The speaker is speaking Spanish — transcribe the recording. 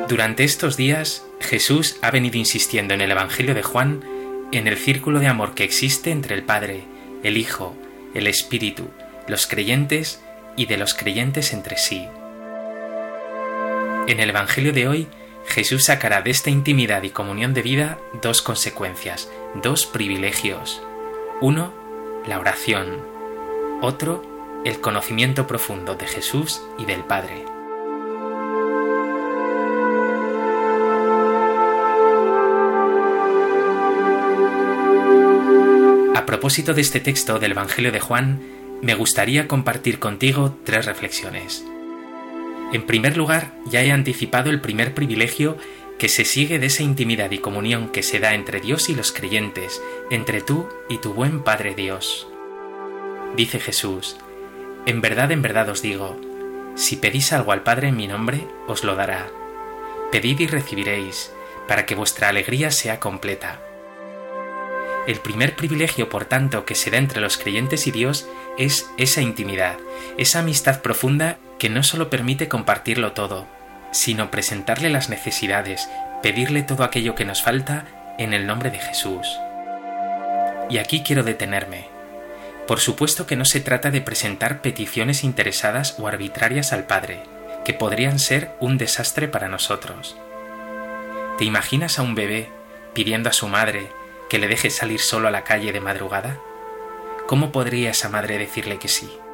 Durante estos días, Jesús ha venido insistiendo en el Evangelio de Juan en el círculo de amor que existe entre el Padre, el Hijo, el Espíritu, los creyentes y de los creyentes entre sí. En el Evangelio de hoy, Jesús sacará de esta intimidad y comunión de vida dos consecuencias, dos privilegios. Uno, la oración. Otro, el conocimiento profundo de Jesús y del Padre. A propósito de este texto del Evangelio de Juan, me gustaría compartir contigo tres reflexiones. En primer lugar, ya he anticipado el primer privilegio que se sigue de esa intimidad y comunión que se da entre Dios y los creyentes, entre tú y tu buen Padre Dios. Dice Jesús: en verdad os digo, si pedís algo al Padre en mi nombre, os lo dará. Pedid y recibiréis, para que vuestra alegría sea completa. El primer privilegio, por tanto, que se da entre los creyentes y Dios es esa intimidad, esa amistad profunda que no solo permite compartirlo todo, sino presentarle las necesidades, pedirle todo aquello que nos falta en el nombre de Jesús. Y aquí quiero detenerme. Por supuesto que no se trata de presentar peticiones interesadas o arbitrarias al Padre, que podrían ser un desastre para nosotros. ¿Te imaginas a un bebé pidiendo a su madre que le deje salir solo a la calle de madrugada? ¿Cómo podría esa madre decirle que sí?